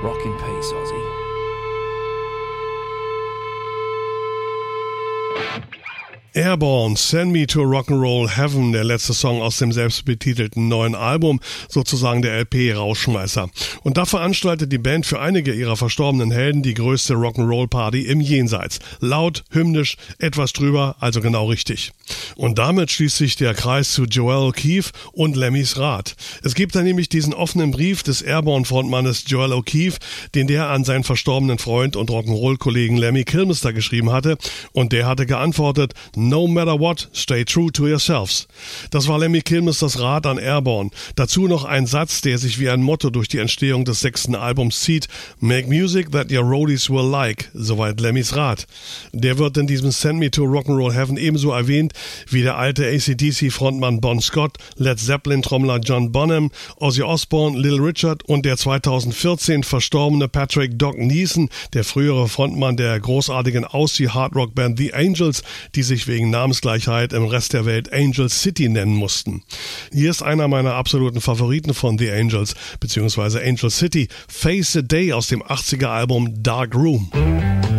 Rock in peace, Ozzy. Airborne, Send Me to Rock'n'Roll Heaven, der letzte Song aus dem selbstbetitelten neuen Album, sozusagen der LP-Rauschmeißer. Und da veranstaltet die Band für einige ihrer verstorbenen Helden die größte Rock'n'Roll-Party im Jenseits. Laut, hymnisch, etwas drüber, also genau richtig. Und damit schließt sich der Kreis zu Joel O'Keefe und Lemmys Rat. Es gibt da nämlich diesen offenen Brief des Airborne-Frontmannes Joel O'Keefe, den der an seinen verstorbenen Freund und Rock'n'Roll-Kollegen Lemmy Kilmister geschrieben hatte, und der hatte geantwortet: No matter what, stay true to yourselves. Das war Lemmy Kilmisters Rat an Airborne. Dazu noch ein Satz, der sich wie ein Motto durch die Entstehung des 6. Albums zieht: Make music that your roadies will like. Soweit Lemmys Rat. Der wird in diesem Send Me to Rock'n'Roll Heaven ebenso erwähnt wie der alte AC/DC-Frontmann Bon Scott, Led Zeppelin-Trommler John Bonham, Ozzy Osbourne, Little Richard und der 2014 verstorbene Patrick Doc Neeson, der frühere Frontmann der großartigen Aussie-Hardrock-Band The Angels, die sich wegen Namensgleichheit im Rest der Welt Angel City nennen mussten. Hier ist einer meiner absoluten Favoriten von The Angels, beziehungsweise Angel City, Face the Day aus dem 80er Album Dark Room.